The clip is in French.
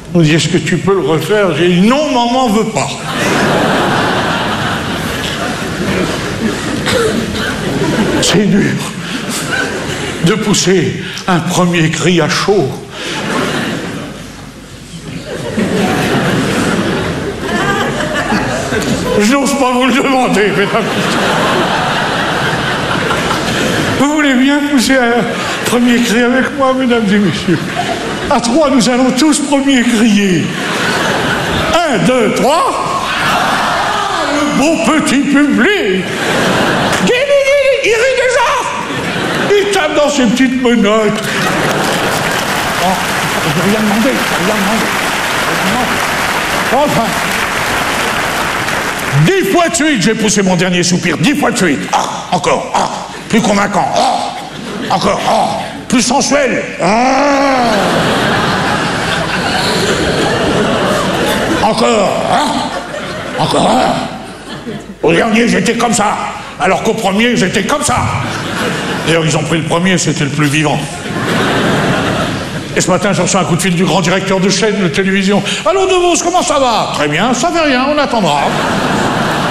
On dit, est-ce que tu peux le refaire? J'ai dit, non, maman veut pas. C'est dur de pousser un premier cri à chaud. Je n'ose pas vous le demander, mesdames. Vous voulez bien pousser un premier cri avec moi, mesdames et messieurs? À 3, nous allons tous premier crier. 1, 2, 3. Ah, le beau petit public. Il rit déjà. Il tape dans ses petites menottes. Oh, je n'ai rien demandé, Enfin. 10 fois de suite, j'ai poussé mon dernier soupir. 10 fois de suite. Ah, encore. Ah, plus convaincant. Ah, encore. Ah, plus sensuel. Ah. Encore. Ah. Encore. Au dernier, j'étais comme ça. Alors qu'au premier, j'étais comme ça. D'ailleurs, ils ont pris le premier, c'était le plus vivant. Et ce matin, j'ai reçu un coup de fil du grand directeur de chaîne de télévision. « Allô, De Vos, comment ça va ?»« Très bien, ça fait rien, on attendra. »